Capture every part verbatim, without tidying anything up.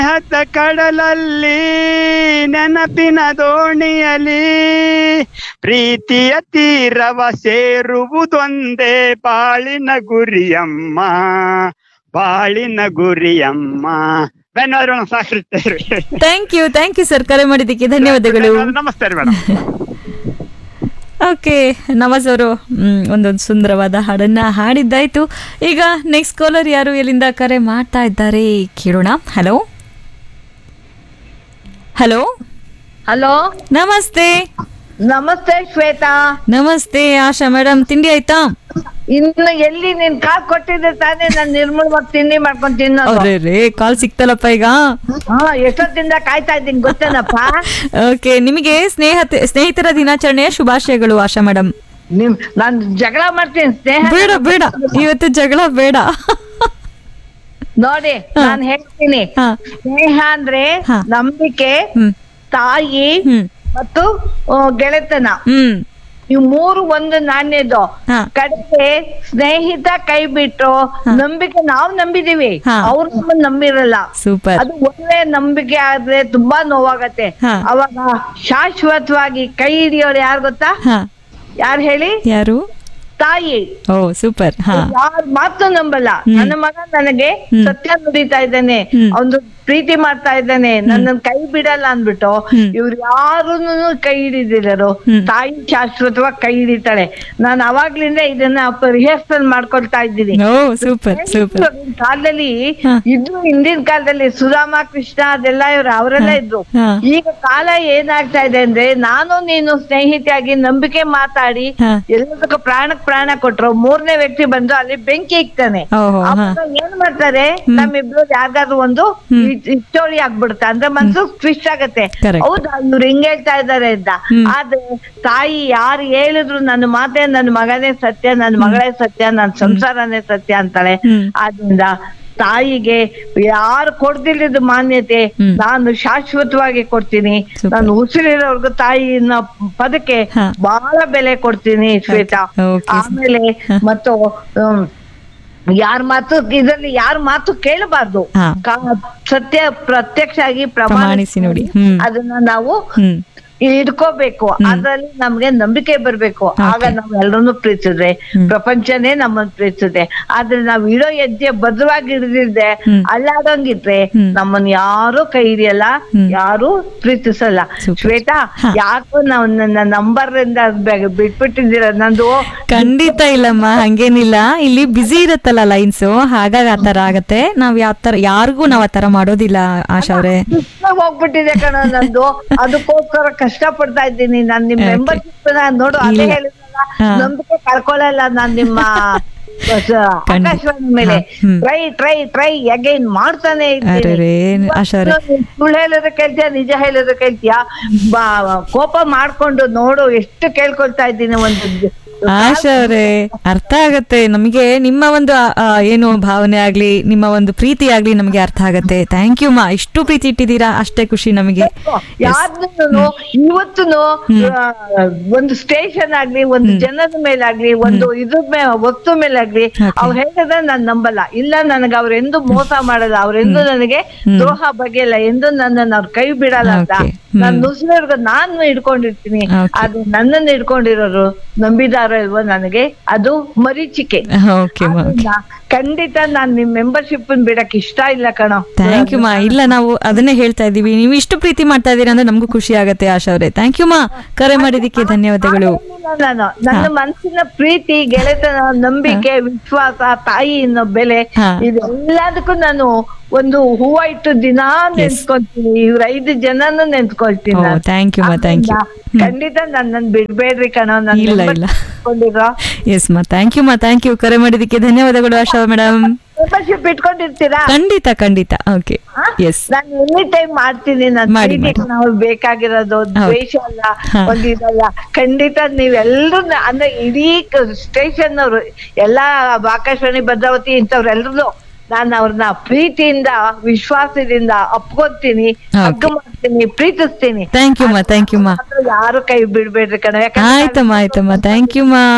ಹತ್ತ ಕಡಲಲ್ಲಿ ನೆನಪಿನ ದೋಣಿಯಲಿ ಪ್ರೀತಿಯ ತೀರವ ಸೇರುವುದೊಂದೇ ಬಾಳಿನ ಗುರಿಯಮ್ಮ, ಬಾಳಿನ ಗುರಿಯಮ್ಮ. ಧನ್ಯವಾದಗಳು ಸಾಕಿರ್ತೇವೆ. Thank you thank you sir, ಕರೆ ಮಾಡಿದ್ದಕ್ಕೆ ಧನ್ಯವಾದಗಳು. ನಮಸ್ತೆ ಮೇಡಮ್. ಓಕೆ, ನವಾಜ್ ಅವರು ಒಂದೊಂದು ಸುಂದರವಾದ ಹಾಡನ್ನ ಹಾಡಿದ್ದಾಯ್ತು. ಈಗ ನೆಕ್ಸ್ಟ್ ಕಾಲರ್ ಯಾರು ಎಲ್ಲಿಂದ ಕರೆ ಮಾಡ್ತಾ ಇದ್ದಾರೆ ಕೇಳೋಣ. ಹಲೋ ಹಲೋ ಹಲೋ, ನಮಸ್ತೆ. ನಮಸ್ತೆ ಶ್ವೇತಾ. ನಮಸ್ತೆ ಆಶಾ ಮೇಡಮ್, ತಿಂಡಿ ಆಯ್ತಾ? ಇನ್ನು ಎಲ್ಲಿ ನೀನ್ ಕಾಲ್ ಕೊಟ್ಟಿದ್ದೆ ತಾನೇ ನಾನು ನಿರ್ಮೂಲವಾಗಿ ತಿಂಡಿ ಮಾಡ್ಕೊಂಡ್ ತಿನ್ನೋದು. ಅವ್ರೇ ರೇ ಕಾಲ್ ಸಿಕ್ತಲ್ಲಪ್ಪ ಈಗ. ಹಾ, ಎಷ್ಟೊತ್ತಿಂದ ಕಾಯ್ತಾ ಇದ್ದೀನಿ ಗೊತ್ತೇನಪ್ಪ. ಓಕೆ, ನಿಮಗೆ ಸ್ನೇಹ ಸ್ನೇಹಿತರ ದಿನಾಚರಣೆಯ ಶುಭಾಶಯಗಳು ಆಶಾ ಮೇಡಮ್. ನಿಮ್ ನಾನ್ ಜಗಳ ಮಾಡ್ತೀನಿ ಸ್ನೇಹ. ಬೇಡ ಬೇಡ, ಇವತ್ತು ಜಗಳ ಬೇಡ. ನೋಡಿ ನಾನ್ ಹೇಳ್ತೀನಿ, ಹಾ. ಸ್ನೇಹ ಅಂದ್ರೆ ಹಾ. ನಂಬಿಕೆ, ಹ್ಮ್ ತಾಯಿ ಹ್ಮ್ ಮತ್ತು ಆ, ಗೆಳೆತನ, ಹ್ಮ್ ಇವ್ ಮೂರು ಒಂದು ನಾಣ್ಯದು. ಹಾ. ಕಡೆಗೆ ಸ್ನೇಹಿತ ಕೈ ಬಿಟ್ರು, ನಂಬಿಕೆ ನಾವ್ ನಂಬಿದೀವಿ, ಹಾ. ಅವ್ರು ನಮ್ಮನ್ನ ನಂಬಿರಲ್ಲ. ಸೂಪರ್. ಅದು ಒಳ್ಳೆ ನಂಬಿಕೆ ಆದ್ರೆ ತುಂಬಾ ನೋವಾಗತ್ತೆ. ಹಾ. ಅವಾಗ ಶಾಶ್ವತವಾಗಿ ಕೈ ಹಿಡಿಯೋರು ಯಾರು ಗೊತ್ತಾ? ಹಾ, ಯಾರು ಹೇಳಿ? ಯಾರು? ತಾಯಿ. ಓ ಸೂಪರ್. ಹಾ, ಯಾರ ಮಾತು ನಂಬಲ್ಲ. ನನ್ನ ಮಗ ನನಗೆ ಹ್ಮ್. ಸತ್ಯ ನುಡಿತಾ ಇದ್ದಾನೆ, ಹ್ಮ್. ಒಂದು ಪ್ರೀತಿ ಮಾಡ್ತಾ ಇದ್ದಾನೆ, ನನ್ನ ಕೈ ಬಿಡಲ್ಲ ಅನ್ಬಿಟ್ಟು ಹ್ಮ್. ಇವ್ರು ಯಾರೂನು ಕೈ ಹಿಡಿದಿಲ್ಲರು. ಹ್ಮ್. ತಾಯಿ ಶಾಶ್ವತವಾಗಿ ಕೈ ಹಿಡಿತಾಳೆ. ನಾನು ಅವಾಗ್ಲಿಂದ ಇದನ್ನ ರಿಹರ್ಸಲ್ ಮಾಡ್ಕೊಳ್ತಾ ಇದ್ದೀನಿ. ಓ ಸೂಪರ್ ಸೂಪರ್. ಕಾಲದಲ್ಲಿ ಹಾ. ಇದ್ರು, ಹಿಂದಿನ ಕಾಲದಲ್ಲಿ ಸುಧಾಮ ಕೃಷ್ಣ ಅದೆಲ್ಲ ಇವ್ರು ಅವರೆಲ್ಲ ಇದ್ರು. ಹಾ. ಈಗ ಕಾಲ ಏನಾಗ್ತಾ ಇದೆ ಅಂದ್ರೆ, ನಾನು ನೀನು ಸ್ನೇಹಿತೆಯಾಗಿ ನಂಬಿಕೆ ಮಾತಾಡಿ ಹಾ. ಎಲ್ಲದಕ್ಕೂ ಪ್ರಾಣಕ್ ಪ್ರಾಣ ಕೊಟ್ರು, ಮೂರನೇ ವ್ಯಕ್ತಿ ಬಂದು ಅಲ್ಲಿ ಬೆಂಕಿ ಇಕ್ತಾನೆ. ಓಹೋ, ಹಾ. ಅವಾಗ ಏನ್ ಮಾಡ್ತಾರೆ, ನಮ್ಮಿಬ್ರು ಯಾರಿಗಾದ್ರು ಒಂದು ಹಿಚ್ಚೋಳಿ ಆಗ್ಬಿಡುತ್ತೆ, ಅಂದ್ರೆ ಮನ್ಸು ಟ್ವಿಸ್ಟ್ ಆಗತ್ತೆ. Correct. ಹೌದಾ ಇವ್ರು ಹಿಂಗ್ ಹೇಳ್ತಾ ಇದಾರೆ ಅಂತ. ಹ್ಮ್. ಆದ್ರೆ ತಾಯಿ ಯಾರು ಹೇಳಿದ್ರು ನನ್ನ ಮಾತೆ ನನ್ನ ಮಗನೇ ಸತ್ಯ, ನನ್ನ ಮಗಳೇ ಸತ್ಯ, ನನ್ನ ಸಂಸಾರನೇ ಸತ್ಯ ಅಂತಾಳೆ. ಹ್ಮ್. ಆದ್ರಿಂದ ತಾಯಿಗೆ ಯಾರು ಕೊಡ್ದಿಲ್ಲದ ಮಾನ್ಯತೆ ಹ್ಮ್. ನಾನು ನಾನು ಶಾಶ್ವತವಾಗಿ ಕೊಡ್ತೀನಿ. Super. ನಾನು ಉಸಿರಿರೋರ್ಗು ತಾಯಿನ ಪದಕ್ಕೆ ಹಾ. ಬಹಳ ಬೆಲೆ ಕೊಡ್ತೀನಿ ಶ್ವೇತಾ. Okay. ಆಮೇಲೆ ಮತ್ತು ಹ್ಮ್, ಯಾರ ಮಾತು ಇದ್ರಲ್ಲಿ ಯಾರ ಮಾತು ಕೇಳಬಾರ್ದು. ಹಾ. ಕಾ- ಸತ್ಯ ಪ್ರತ್ಯಕ್ಷ ಆಗಿ ಪ್ರಮಾಣಿಸಿ ನೋಡಿ. ಹ್ಮ್. ಅದನ್ನ ನಾವು ಹ್ಮ್ ಇಟ್ಕೋಬೇಕು. ಅದ್ರಲ್ಲಿ ನಮ್ಗೆ ನಂಬಿಕೆ ಬರ್ಬೇಕು. ಆಗ ನಾವ್ ಎಲ್ರನ್ನೂ ಪ್ರೀತಿಸಿದ್ರೆ ಪ್ರಪಂಚನೇ ನಮ್ಮನ್ನ ಪ್ರೀತಿಸುತ್ತೆ. ಆದ್ರೆ ನಾವ್ ಇಡೋ ಹೆಜ್ಜೆ ಭದ್ರವಾಗಿ ಹಿಡಿದಿದ್ದೆ ಅಲ್ಲಾಡಂಗಿದ್ರೆ ನಮ್ಮನ್ನ ಯಾರು ಕೈ ಹಿಡಿಯಲ್ಲ, ಯಾರು ಪ್ರೀತಿಸಲ್ಲ. ಶ್ವೇತಾ, ಯಾಕೋ ನಾವ್ ನನ್ನ ನಂಬರ್ ಇಂದ ಬಿಟ್ಬಿಟ್ಟಿದ್ದೀರ ನಂದು? ಖಂಡಿತ ಇಲ್ಲಮ್ಮ, ಹಂಗೇನಿಲ್ಲ. ಇಲ್ಲಿ ಬಿಸಿ ಇರತ್ತಲ್ಲ ಲೈನ್ಸ್, ಹಾಗಾಗಿ ಆತರ ಆಗತ್ತೆ. ನಾವ್ ಯಾವ ತರ ಯಾರಿಗೂ ನಾವ್ ಆತರ ಮಾಡೋದಿಲ್ಲ ಆಶಾ ಅವ್ರೆ. ಹೋಗ್ಬಿಟ್ಟಿದೆ ಕಣ ನಂದು, ಅದಕ್ಕೋಸ್ಕರ ಕಷ್ಟ ಪಡ್ತಾ ಇದ್ದೀನಿ. ನಾನ್ ನಿಮ್ ಮೆಂಬರ್ಶಿಪ್ ನೋಡು, ಅದೇ ಹೇಳಿದ್ನಲ್ಲ, ನಂಬಿಕೆ ಕಳ್ಕೊಳ್ಳಲ್ಲ ನಾನ್ ನಿಮ್ಮ ಆಕಾಶವಾಣಿ ಮೇಲೆ. ಟ್ರೈ ಟ್ರೈ ಟ್ರೈ ಅಗೈನ್ ಮಾಡ್ತಾನೆ ಇದ್ದೀನಿ. ಸುಳ್ಳು ಹೇಳಿದ್ರೆ ಕೇಳ್ತೀಯ, ನಿಜ ಹೇಳಿದ್ರೆ ಕೇಳ್ತೀಯ? ಕೋಪ ಮಾಡ್ಕೊಂಡು ನೋಡು ಎಷ್ಟು ಕೇಳ್ಕೊಳ್ತಾ ಇದ್ದೀನಿ. ಒಂದು ಆಶಾ ಅವ್ರೆ, ಅರ್ಥ ಆಗತ್ತೆ ನಮಗೆ ನಿಮ್ಮ ಒಂದು ಏನು ಭಾವನೆ ಆಗ್ಲಿ, ನಿಮ್ಮ ಒಂದು ಪ್ರೀತಿ ಆಗ್ಲಿ ನಮಗೆ ಅರ್ಥ ಆಗತ್ತೆ. ಥ್ಯಾಂಕ್ ಯು ಮಾ, ಇಷ್ಟು ಪ್ರೀತಿ ಇಟ್ಟಿದ್ದೀರಾ, ಅಷ್ಟೇ ಖುಷಿ ನಮಗೆ. ಯಾರನ್ನು ಇವತ್ತುನು ಒಂದು ಸ್ಟೇಷನ್ ಆಗ್ಲಿ, ಒಂದು ಜನದ ಮೇಲಾಗ್ಲಿ, ಒಂದು ಇದ್ರ ಮೇಲೆ ವಸ್ತು ಮೇಲಾಗ್ಲಿ ಅವ್ರು ಹೇಳಿದ್ರೆ ನಾನ್ ನಂಬಲ್ಲ. ಇಲ್ಲ, ನನಗೆ ಅವ್ರೆಂದು ಮೋಸ ಮಾಡಲ್ಲ, ಅವ್ರೆಂದು ನನಗೆ ದ್ರೋಹ ಬಗೆಯಲ್ಲ, ಎಂದು ನನ್ನನ್ನು ಅವ್ರ ಕೈ ಬಿಡಲ್ಲ ಅಂತ ನಾನ್ ನುಸಿದವ್ರಿಗೆ ನಾನು ಇಟ್ಕೊಂಡಿರ್ತೀನಿ. ಆದ್ರೆ ನನ್ನನ್ನು ಇಟ್ಕೊಂಡಿರೋರು ನಂಬಿದಾರ ಇಲ್ವೋ ನನಗೆ ಅದು ಮರೀಚಿಕೆ. ಖಂಡಿತ ನಾನ್ ನಿಮ್ ಮೆಂಬರ್ಶಿಪ್ ಬಿಡಕ್ ಇಷ್ಟ ಇಲ್ಲ ಕಣೋ. ಥ್ಯಾಂಕ್ ಯು ಮಾ. ಇಲ್ಲ, ನಾವು ಅದನ್ನೇ ಹೇಳ್ತಾ ಇದೀವಿ, ನೀವು ಇಷ್ಟು ಪ್ರೀತಿ ಮಾಡ್ತಾ ಇದೀರ ಅಂದ್ರೆ ನಮಗೂ ಖುಷಿ ಆಗತ್ತೆ ಆಶಾ ಅವ್ರೆ. ಥ್ಯಾಂಕ್ ಯು ಮಾ, ಕರೆ ಮಾಡಿದಕ್ಕೆ ಧನ್ಯವಾದಗಳು. ನಾನು ನನ್ನ ಮನಸ್ಸಿನ ಪ್ರೀತಿ, ಗೆಳೆತನ, ನಂಬಿಕೆ, ವಿಶ್ವಾಸ, ತಾಯಿ ಅನ್ನೋ ಬೆಲೆ, ಇದೆಲ್ಲದಕ್ಕೂ ನಾನು ಒಂದು ಹೂವ ಇಟ್ಟು ದಿನಾ ನೆನ್ಸ್ಕೊಳ್ತೀನಿ. ಇವ್ರ ಐದು ಜನನು ನೆನ್ಸ್ಕೊಳ್ತೀನಿ. ಥ್ಯಾಂಕ್ ಯು ಮಾ, ಥ್ಯಾಂಕ್ ಯು. ಖಂಡಿತ ನನ್ನನ್ ಬಿಡ್ಬೇಡ್ರಿ ಕಣೋ. ಇಲ್ಲ ಇಲ್ಲ, ಎಸ್ ಮಾ, ಥ್ಯಾಂಕ್ ಯು ಮಾ, ಥ್ಯಾಂಕ್ ಯು. ಕರೆ ಮಾಡಿದಕ್ಕೆ ಧನ್ಯವಾದಗಳು ಆಶಾ ಮೇಡಮ್. ಮೆಂಬರ್ಶಿಪ್ ಇಟ್ಕೊಂಡಿರ್ತೀರಾ? ಖಂಡಿತ ಖಂಡಿತ. ಓಕೆ, ಎಸ್, ನಾನು ಎನಿ ಟೈಮ್ ಮಾಡ್ತೀನಿ. ನಾವು ಬೇಕಾಗಿರೋದು ದ್ವೇಷ ಅಲ್ಲ, ಒಂದು ಇದಲ್ಲ. ಖಂಡಿತ ನೀವೆಲ್ರೂ ಅಂದ್ರೆ ಇಡೀ ಸ್ಟೇಷನ್ ಅವರು ಎಲ್ಲಾ ಆಕಾಶವಾಣಿ ಭದ್ರಾವತಿ ಇಂಥವ್ರೆಲ್ರು ನಾನು ಅವ್ರನ್ನ ಪ್ರೀತಿಯಿಂದ, ವಿಶ್ವಾಸದಿಂದ ಅಪ್ಕೊತೀನಿ, ಹಗ್ಗ ಮಾಡ್ತೀನಿ, ಪ್ರೀತಿಸ್ತೀನಿ. ಥ್ಯಾಂಕ್ ಯು ಮಾ, ಥ್ಯಾಂಕ್ ಯು ಮಾ. ಯಾರು ಕೈ ಬಿಡ್ಬೇಡ್ರಿ ಕಣ. ಆಯ್ತಮ್ಮ ಆಯ್ತಮ್ಮ, ಥ್ಯಾಂಕ್ ಯು ಮಾ.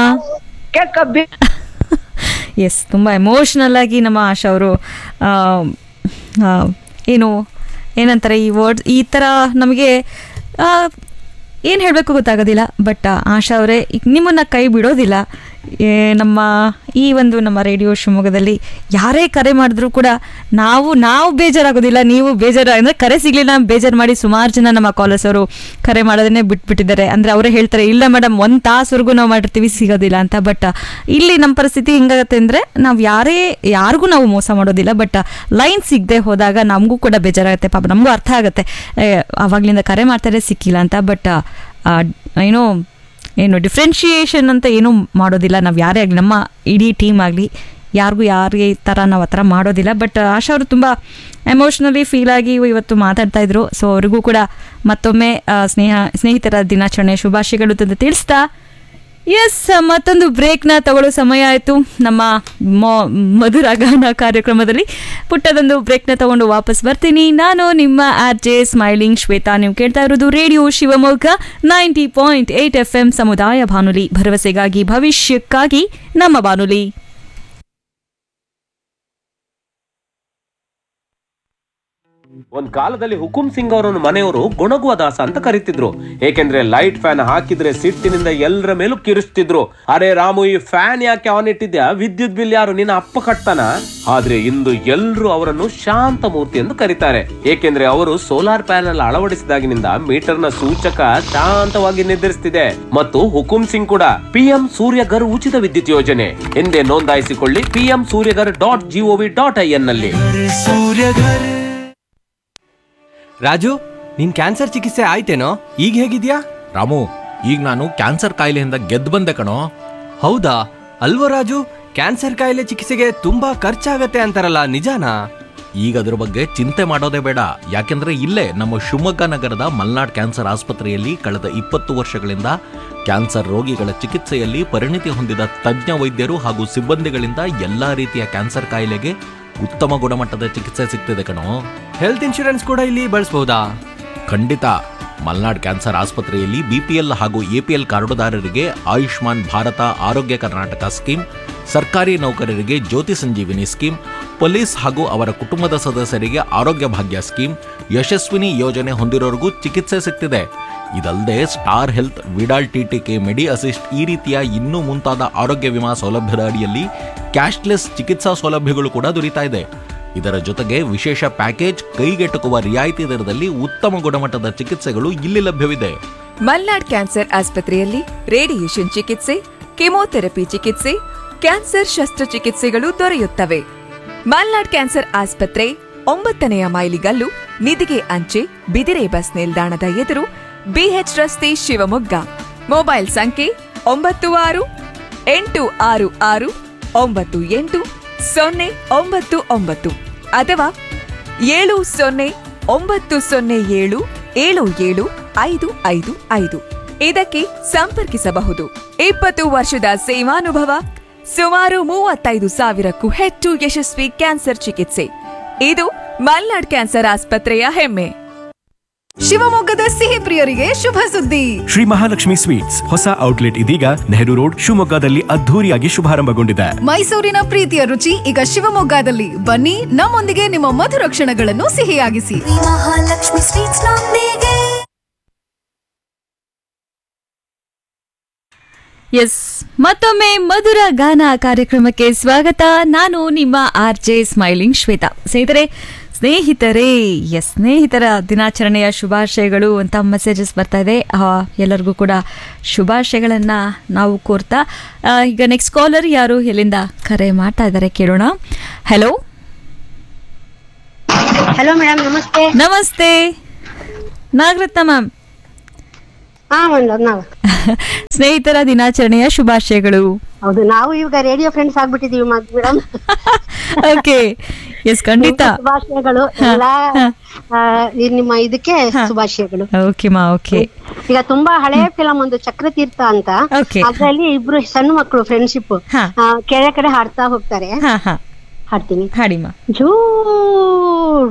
ಎಸ್, ತುಂಬ ಎಮೋಷ್ನಲ್ ಆಗಿ ನಮ್ಮ ಆಶಾ ಅವರು ಏನು ಏನಂತಾರೆ ಈ ವರ್ಡ್ಸ್ ಈ ಥರ ನಮಗೆ ಏನು ಹೇಳಬೇಕು ಗೊತ್ತಾಗೋದಿಲ್ಲ. ಬಟ್ ಆಶಾ ಅವರೇ ನಿಮ್ಮನ್ನು ಕೈ ಬಿಡೋದಿಲ್ಲ. ನಮ್ಮ ಈ ಒಂದು ನಮ್ಮ ರೇಡಿಯೋ ಶಿವಮೊಗ್ಗದಲ್ಲಿ ಯಾರೇ ಕರೆ ಮಾಡಿದ್ರು ಕೂಡ ನಾವು ನಾವು ಬೇಜಾರಾಗೋದಿಲ್ಲ, ನೀವು ಬೇಜಾರು ಅಂದರೆ ಕರೆ ಸಿಗಲಿಲ್ಲ ಬೇಜಾರು ಮಾಡಿ ಸುಮಾರು ಜನ ನಮ್ಮ ಕಾಲರ್ಸ್ ಅವರು ಕರೆ ಮಾಡೋದನ್ನೇ ಬಿಟ್ಬಿಟ್ಟಿದ್ದಾರೆ. ಅಂದರೆ ಅವರೇ ಹೇಳ್ತಾರೆ ಇಲ್ಲ ಮೇಡಮ್ ಒಂದು ತಾಸುವರೆಗೂ ನಾವು ಮಾಡಿರ್ತೀವಿ ಸಿಗೋದಿಲ್ಲ ಅಂತ. ಬಟ್ ಇಲ್ಲಿ ನಮ್ಮ ಪರಿಸ್ಥಿತಿ ಹೆಂಗಾಗತ್ತೆ ಅಂದರೆ ನಾವು ಯಾರೇ ಯಾರಿಗೂ ನಾವು ಮೋಸ ಮಾಡೋದಿಲ್ಲ. ಬಟ್ ಲೈನ್ ಸಿಗದೆ ಹೋದಾಗ ನಮಗೂ ಕೂಡ ಬೇಜಾರಾಗುತ್ತೆ, ಪಾಪ ನಮಗೂ ಅರ್ಥ ಆಗುತ್ತೆ ಆವಾಗಲಿಂದ ಕರೆ ಮಾಡ್ತಾರೆ ಸಿಕ್ಕಿಲ್ಲ ಅಂತ. ಬಟ್ ಏನೋ ಏನು ಡಿಫ್ರೆನ್ಷಿಯೇಷನ್ ಅಂತ ಏನೂ ಮಾಡೋದಿಲ್ಲ ನಾವು ಯಾರೇ ಆಗಲಿ, ನಮ್ಮ ಇಡೀ ಟೀಮ್ ಆಗಲಿ ಯಾರಿಗೂ ಯಾರಿಗೆ ಈ ಥರ ನಾವು ಆ ಥರ ಮಾಡೋದಿಲ್ಲ. ಬಟ್ ಆಶಾ ಅವರು ತುಂಬ ಎಮೋಷ್ನಲಿ ಫೀಲ್ ಆಗಿ ಇವತ್ತು ಮಾತಾಡ್ತಾಯಿದ್ರು. ಸೊ ಅವ್ರಿಗೂ ಕೂಡ ಮತ್ತೊಮ್ಮೆ ಸ್ನೇಹ ಸ್ನೇಹಿತರ ದಿನಾಚರಣೆ ಶುಭಾಶಯಗಳು ಅಂತ ತಿಳಿಸ್ತಾ ಎಸ್ ಮತ್ತೊಂದು ಬ್ರೇಕ್ನ ತಗೊಳ್ಳೋ ಸಮಯ ಆಯಿತು ನಮ್ಮ ಮಧುರ ಗಾನ ಕಾರ್ಯಕ್ರಮದಲ್ಲಿ. ಪುಟ್ಟದೊಂದು ಬ್ರೇಕ್ನ ತಗೊಂಡು ವಾಪಸ್ ಬರ್ತೀನಿ. ನಾನು ನಿಮ್ಮ ಆರ್ ಜೆ ಸ್ಮೈಲಿಂಗ್ ಶ್ವೇತಾ. ನೀವು ಕೇಳ್ತಾ ಇರೋದು radio Shivamogga ninety point eight F M ಸಮುದಾಯ ಬಾನುಲಿ, ಭರವಸೆಗಾಗಿ ಭವಿಷ್ಯಕ್ಕಾಗಿ ನಮ್ಮ ಬಾನುಲಿ. ಒಂದ್ ಕಾಲದಲ್ಲಿ ಹುಕುಂ ಸಿಂಗ್ ಅವರನ್ನು ಮನೆಯವರು ಗೊಣಗುವ ದಾಸ ಅಂತ ಕರೀತಿದ್ರು. ಏಕೆಂದ್ರೆ ಲೈಟ್ ಫ್ಯಾನ್ ಹಾಕಿದ್ರೆ ಸಿಟ್ಟಿನಿಂದ ಎಲ್ಲರ ಮೇಲೂ ಕಿರಿಸ್ತಿದ್ರು. ಅರೆ ರಾಮು, ಈ ಫ್ಯಾನ್ ಯಾಕೆ ಆನ್ ಇಟ್ಟಿದ್ಯಾ, ವಿದ್ಯುತ್ ಬಿಲ್ ಯಾರು ನಿನ್ನ ಅಪ್ಪ ಕಟ್ತಾನ? ಆದ್ರೆ ಇಂದು ಎಲ್ರು ಅವರನ್ನು ಶಾಂತ ಮೂರ್ತಿ ಎಂದು ಕರೀತಾರೆ. ಏಕೆಂದ್ರೆ ಅವರು ಸೋಲಾರ್ ಪ್ಯಾನೆಲ್ ಅಳವಡಿಸಿದಾಗಿನಿಂದ ಮೀಟರ್ನ ಸೂಚಕ ಶಾಂತವಾಗಿ ನಿರ್ಧರಿಸುತ್ತಿದೆ. ಮತ್ತು ಹುಕುಂ ಸಿಂಗ್ ಕೂಡ ಪಿಎಂ ಸೂರ್ಯಗರ್ ಉಚಿತ ವಿದ್ಯುತ್ ಯೋಜನೆ ಎಂದೇ ನೋಂದಾಯಿಸಿಕೊಳ್ಳಿ PM Surya Ghar dot gov dot I N ನಲ್ಲಿ. ರಾಜು, ನಿನ್ ಕ್ಯಾನ್ಸರ್ ಚಿಕಿತ್ಸೆ ಆಯ್ತೇನೋ? ಈಗ ಹೇಗಿದ್ಯಾ? ರಾಮು, ಈಗ ನಾನು ಕ್ಯಾನ್ಸರ್ ಕಾಯಿಲೆಯಿಂದ ಗೆದ್ದು ಬಂದೆ ಕಣೋ. ಹೌದಾ? ಅಲ್ವೋ ರಾಜು, ಕ್ಯಾನ್ಸರ್ ಕಾಯಿಲೆ ಚಿಕಿತ್ಸೆಗೆ ತುಂಬಾ ಖರ್ಚಾಗತ್ತೆ ಅಂತಾರಲ್ಲ, ನಿಜಾನಾ? ಈಗ ಅದ್ರ ಬಗ್ಗೆ ಚಿಂತೆ ಮಾಡೋದೇ ಬೇಡ. ಯಾಕೆಂದ್ರೆ ಇಲ್ಲೇ ನಮ್ಮ ಶಿವಮೊಗ್ಗ ನಗರದ ಮಲ್ನಾಡ್ ಕ್ಯಾನ್ಸರ್ ಆಸ್ಪತ್ರೆಯಲ್ಲಿ ಕಳೆದ ಇಪ್ಪತ್ತು ವರ್ಷಗಳಿಂದ ಕ್ಯಾನ್ಸರ್ ರೋಗಿಗಳ ಚಿಕಿತ್ಸೆಯಲ್ಲಿ ಪರಿಣಿತಿ ಹೊಂದಿದ ತಜ್ಞ ವೈದ್ಯರು ಹಾಗೂ ಸಿಬ್ಬಂದಿಗಳಿಂದ ಎಲ್ಲಾ ರೀತಿಯ ಕ್ಯಾನ್ಸರ್ ಕಾಯಿಲೆಗೆ ಉತ್ತಮ ಗುಣಮಟ್ಟದ ಚಿಕಿತ್ಸೆ ಸಿಗ್ತಿದೆ ಕಣೋ. ಹೆಲ್ತ್ ಇನ್ಶೂರೆನ್ಸ್ ಕೂಡ ಇಲ್ಲಿ ಬಳಸಬಹುದಾ? ಖಂಡಿತ. ಮಲ್ನಾಡ್ ಕ್ಯಾನ್ಸರ್ ಆಸ್ಪತ್ರೆಯಲ್ಲಿ ಬಿಪಿಎಲ್ ಹಾಗೂ ಎಪಿಎಲ್ ಕಾರ್ಡುದಾರರಿಗೆ ಆಯುಷ್ಮಾನ್ ಭಾರತ ಆರೋಗ್ಯ ಕರ್ನಾಟಕ ಸ್ಕೀಮ್, ಸರ್ಕಾರಿ ನೌಕರರಿಗೆ ಜ್ಯೋತಿ ಸಂಜೀವಿನಿ ಸ್ಕೀಮ್, ಪೊಲೀಸ್ ಹಾಗೂ ಅವರ ಕುಟುಂಬದ ಸದಸ್ಯರಿಗೆ ಆರೋಗ್ಯ ಭಾಗ್ಯ ಸ್ಕೀಮ್, ಯಶಸ್ವಿನಿ ಯೋಜನೆ ಹೊಂದಿರೋರಿಗೂ ಚಿಕಿತ್ಸೆ ಸಿಗ್ತಿದೆ. ಇದಲ್ಲದೆ ಸ್ಟಾರ್ ಹೆಲ್ತ್, ವಿಡಾಲ್ ಟಿಟಿಕೆ, ಮೆಡಿ ಅಸಿಸ್ಟ್ ಈ ರೀತಿಯ ಇನ್ನೂ ಮುಂತಾದ ಆರೋಗ್ಯ ವಿಮಾ ಸೌಲಭ್ಯದ ಅಡಿಯಲ್ಲಿ ಕ್ಯಾಶ್ಲೆಸ್ ಚಿಕಿತ್ಸಾ ಸೌಲಭ್ಯಗಳು ಕೂಡ ದೊರೀತಾ ಇದೆ. ಇದರ ಜೊತೆಗೆ ವಿಶೇಷ ಪ್ಯಾಕೇಜ್, ಕೈಗೆಟುಕುವ ರಿಯಾಯಿತಿ ದರದಲ್ಲಿ ಉತ್ತಮ ಗುಣಮಟ್ಟದ ಚಿಕಿತ್ಸೆಗಳು ಇಲ್ಲಿ ಲಭ್ಯವಿದೆ. ಮಲ್ನಾಡ್ ಕ್ಯಾನ್ಸರ್ ಆಸ್ಪತ್ರೆಯಲ್ಲಿ ರೇಡಿಯೇಷನ್ ಚಿಕಿತ್ಸೆ, ಕೆಮೊಥೆರಪಿ ಚಿಕಿತ್ಸೆ, ಕ್ಯಾನ್ಸರ್ ಶಸ್ತ್ರಚಿಕಿತ್ಸೆಗಳು ದೊರೆಯುತ್ತವೆ. ಮಲ್ನಾಡ್ ಕ್ಯಾನ್ಸರ್ ಆಸ್ಪತ್ರೆ ಒಂಬತ್ತನೆಯ ಮೈಲಿಗಲ್ಲು, ನಿಧಿಗೆ ಅಂಚೆ, ಬಿದಿರೆ ಬಸ್ ನಿಲ್ದಾಣದ ಎದುರು, ಬಿಎಚ್ ರಸ್ತೆ, ಶಿವಮೊಗ್ಗ. ಮೊಬೈಲ್ ಸಂಖ್ಯೆ ಒಂಬತ್ತು ಆರು ಎಂಟು ಆರು ಆರು ಒಂಬತ್ತು ಎಂಟು ಸೊನ್ನೆ ಒಂಬತ್ತು ಒಂಬತ್ತು ಅಥವಾ ಏಳು ಸೊನ್ನೆ ಒಂಬತ್ತು ಸೊನ್ನೆ ಏಳು ಏಳು ಏಳು ಐದು ಐದು ಐದು ಇದಕ್ಕೆ ಸಂಪರ್ಕಿಸಬಹುದು. ಇಪ್ಪತ್ತು ವರ್ಷದ ಸೇವಾನುಭವ, ಸುಮಾರು ಮೂವತ್ತೈದು ಸಾವಿರಕ್ಕೂ ಹೆಚ್ಚು ಯಶಸ್ವಿ ಕ್ಯಾನ್ಸರ್ ಚಿಕಿತ್ಸೆ. ಇದು ಮಲ್ನಾಡ್ ಕ್ಯಾನ್ಸರ್ ಆಸ್ಪತ್ರೆಯ ಹೆಮ್ಮೆ. ಶಿವಮೊಗ್ಗದ ಸಿಹಿ ಪ್ರಿಯರಿಗೆ ಶುಭ ಸುದ್ದಿ. ಶ್ರೀ ಮಹಾಲಕ್ಷ್ಮಿ ಸ್ವೀಟ್ಸ್ ಹೊಸ ಔಟ್ಲೆಟ್ ಇದೀಗ ನೆಹರು ರೋಡ್ ಶಿವಮೊಗ್ಗದಲ್ಲಿ ಅದ್ಧೂರಿಯಾಗಿ ಶುಭಾರಂಭಗೊಂಡಿದೆ. ಮೈಸೂರಿನ ಪ್ರೀತಿಯ ರುಚಿ ಈಗ ಶಿವಮೊಗ್ಗದಲ್ಲಿ. ಬನ್ನಿ, ನಮ್ಮೊಂದಿಗೆ ನಿಮ್ಮ ಮಧುರ ಕ್ಷಣಗಳನ್ನು ಸಿಹಿಯಾಗಿಸಿ. ಮಹಾಲಕ್ಷ್ಮಿ ಸ್ವೀಟ್ಸ್ ನೊಂದಿಗೆ. ಎಸ್, ಮತ್ತೊಮ್ಮೆ ಮಧುರ ಗಾನ ಕಾರ್ಯಕ್ರಮಕ್ಕೆ ಸ್ವಾಗತ. ನಾನು ನಿಮ್ಮ ಆರ್ ಜೆ ಸ್ಮೈಲಿಂಗ್ ಶ್ವೇತಾ. ಸ್ನೇಹಿತರೆ ಸ್ನೇಹಿತರೇ ಎಸ್ ಸ್ನೇಹಿತರ ದಿನಾಚರಣೆಯ ಶುಭಾಶಯಗಳು ಅಂತ ಮೆಸೇಜಸ್ ಬರ್ತಾ ಇದೆ. ಎಲ್ಲರಿಗೂ ಕೂಡ ಶುಭಾಶಯಗಳನ್ನು ನಾವು ಕೋರ್ತಾ ಈಗ ನೆಕ್ಸ್ಟ್ ಕಾಲರ್ ಯಾರು ಎಲ್ಲಿಂದ ಕರೆ ಮಾಡ್ತಾ ಇದ್ದಾರೆ ಕೇಳೋಣ. ಹಲೋ ಹಲೋ ಮೇಡಮ್, ನಮಸ್ತೆ. ನಮಸ್ತೆ ನಾಗರತ್ನ ಮ್ಯಾಮ್. ಸ್ನೇಹಿತರ ದಿನಾಚರಣೆಯ ಶುಭಾಶಯಗಳು. ಹೌದು, ನಾವು ಈಗ radio friends ಆಗ್ಬಿಟ್ಟಿದೀವಿ madam. Okay, S ಖಂಡಿತ ಶುಭಾಶಯಗಳು. ಎಲ್ಲ ನಿಮ್ಮ ಇದಕ್ಕೆ ಶುಭಾಶಯಗಳು. ಓಕೆ ಮಾ. ಓಕೆ, ಈಗ ತುಂಬಾ ಹಳೆ ಫಿಲಂ ಒಂದು ಚಕ್ರತೀರ್ಥ ಅಂತ, ಅದ್ರಲ್ಲಿ ಇಬ್ರು ಸಣ್ಣ ಮಕ್ಕಳು ಫ್ರೆಂಡ್ಶಿಪ್ ಕೆಳ ಕಡೆ ಹಾಡ್ತಾ ಹೋಗ್ತಾರೆ. ಹಾಡ್ತೀನಿ. ಹಾಡಿಮಾ. ಜೂ